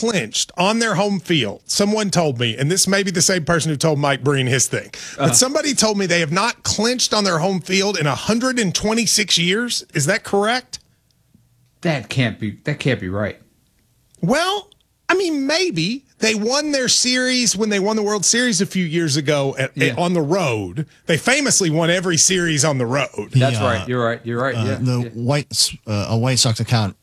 clinched on their home field. Someone told me, and this may be the same person who told Mike Breen his thing, but somebody told me they have not clinched on their home field in 126 years. Is that correct? That can't be right. Well, I mean, maybe. They won their series when they won the World Series a few years ago on the road. They famously won every series on the road. That's right. You're right. Yeah. A White Sox account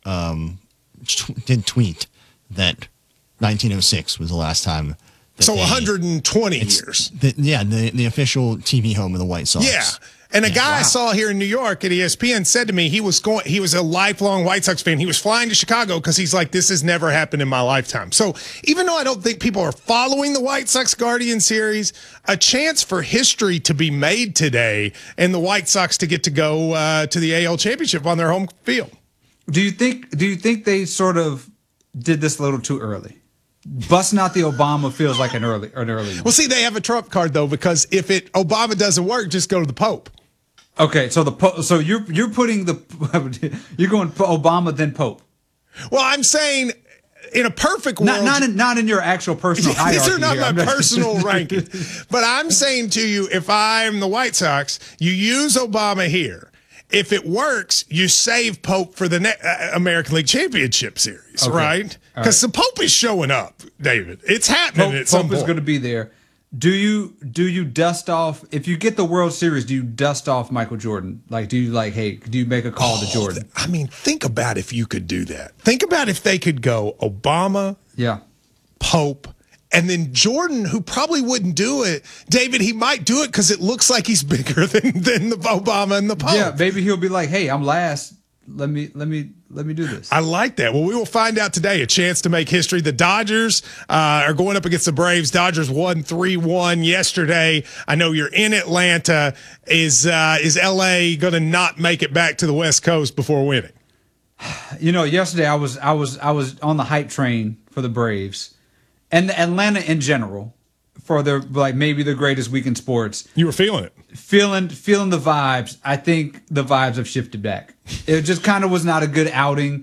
did tweet that 1906 was the last time. So 120 years. The official TV home of the White Sox. Yeah. And a guy I saw here in New York at ESPN said to me he was a lifelong White Sox fan. He was flying to Chicago because he's like, this has never happened in my lifetime. So even though I don't think people are following the White Sox Guardian series, a chance for history to be made today and the White Sox to get to go to the AL Championship on their home field. Do you think they sort of did this a little too early? Busting out the Obama feels like an early one. Well, see, they have a trump card though, because if Obama doesn't work, just go to the Pope. Okay, so you're putting you're going Obama then Pope. Well, I'm saying in a perfect world, not in your actual personal hierarchy. These are not here. my personal ranking, but I'm saying to you, if I'm the White Sox, you use Obama here. If it works, you save Pope for the American League Championship Series, right? Because the Pope is showing up, David. It's happening at some point. Pope is going to be there. Do you dust off, if you get the World Series, do you dust off Michael Jordan? Like, do you make a call to Jordan? I mean, think about if you could do that. Think about if they could go Obama, Pope, and then Jordan, who probably wouldn't do it. David, he might do it because it looks like he's bigger than the Obama and the Pope. Yeah, maybe he'll be like, hey, I'm last. Let me do this. I like that. Well, we will find out today. A chance to make history. The Dodgers are going up against the Braves. Dodgers won 3-1 yesterday. I know you're in Atlanta. Is LA going to not make it back to the West Coast before winning? You know, yesterday I was on the hype train for the Braves and Atlanta in general for their maybe the greatest week in sports. You were feeling it. Feeling the vibes. I think the vibes have shifted back. It just kind of was not a good outing.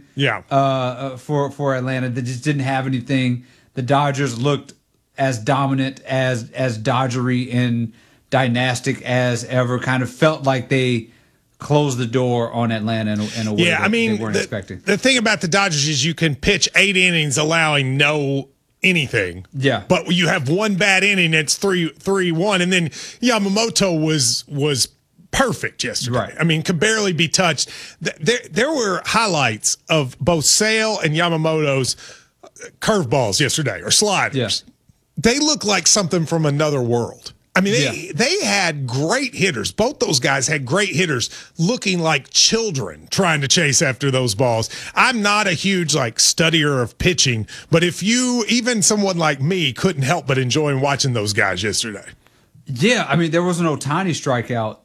For Atlanta. They just didn't have anything. The Dodgers looked as dominant, as Dodgery and dynastic as ever. Kind of felt like they closed the door on Atlanta in a way that they weren't expecting. The thing about the Dodgers is you can pitch 8 innings allowing no anything. Yeah. But you have one bad inning, it's 3-1, and then Yamamoto was perfect yesterday. Right. I mean, could barely be touched. There were highlights of both Sale and Yamamoto's curveballs yesterday, or sliders. Yeah. They look like something from another world. I mean, they had great hitters. Both those guys had great hitters looking like children trying to chase after those balls. I'm not a huge studier of pitching, but even someone like me couldn't help but enjoy watching those guys yesterday. Yeah, I mean, there was an Ohtani strikeout.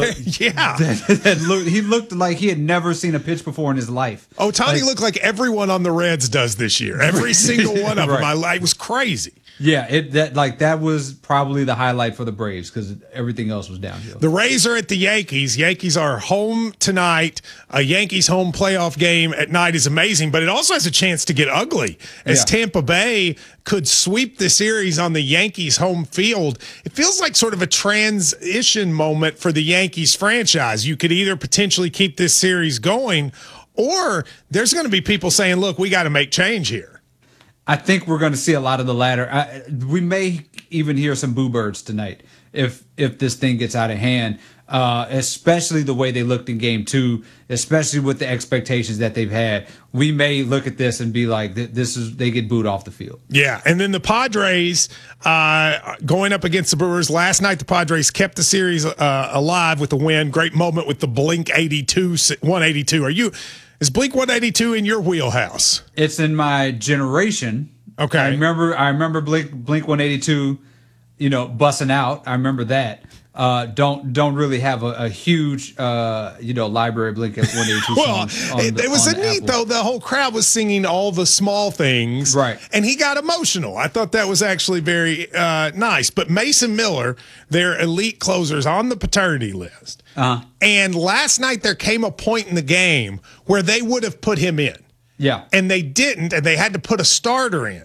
He looked like he had never seen a pitch before in his life. Ohtani looked like everyone on the Reds does this year. Every single one of them. It was crazy. Yeah, that was probably the highlight for the Braves because everything else was downhill. The Rays are at the Yankees. Yankees are home tonight. A Yankees home playoff game at night is amazing, but it also has a chance to get ugly as Tampa Bay could sweep the series on the Yankees home field. It feels like sort of a transition moment for the Yankees franchise. You could either potentially keep this series going, or there's going to be people saying, look, we got to make change here. I think we're going to see a lot of the latter. We may even hear some boo birds tonight if this thing gets out of hand, especially the way they looked in Game 2, especially with the expectations that they've had. We may look at this and be like, they get booed off the field. Yeah, and then the Padres going up against the Brewers. Last night, the Padres kept the series alive with a win. Great moment with the Blink 182. Is Blink 182 in your wheelhouse? It's in my generation. Okay. I remember Blink 182, busting out. I remember that. Don't really have a huge library of Blink 182 songs. Well, it was neat though. The whole crowd was singing all the small things, right? And he got emotional. I thought that was actually very nice. But Mason Miller, their elite closers on the paternity list, and last night there came a point in the game where they would have put him in. Yeah. And they didn't, and they had to put a starter in.